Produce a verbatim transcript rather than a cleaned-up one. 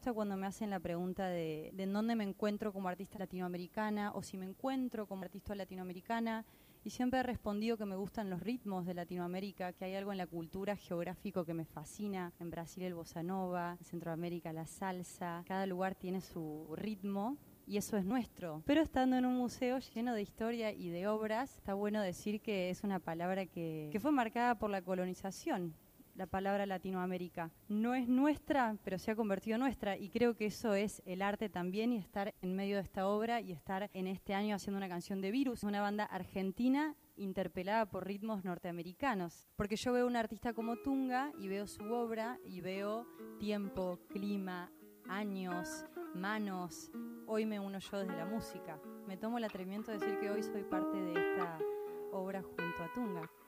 gusta cuando me hacen la pregunta de, de en dónde me encuentro como artista latinoamericana o si me encuentro como artista latinoamericana. Y siempre he respondido que me gustan los ritmos de Latinoamérica, que hay algo en la cultura geográfico que me fascina. En Brasil el bossa nova, en Centroamérica la salsa. Cada lugar tiene su ritmo y eso es nuestro. Pero estando en un museo lleno de historia y de obras, está bueno decir que es una palabra que, que fue marcada por la colonización. La palabra Latinoamérica no es nuestra, pero se ha convertido en nuestra, y creo que eso es el arte también, y estar en medio de esta obra y estar en este año haciendo una canción de Virus, una banda argentina interpelada por ritmos norteamericanos. Porque yo veo un artista como Tunga y veo su obra y veo tiempo, clima, años, manos. Hoy me uno yo desde la música. Me tomo el atrevimiento de decir que hoy soy parte de esta obra junto a Tunga.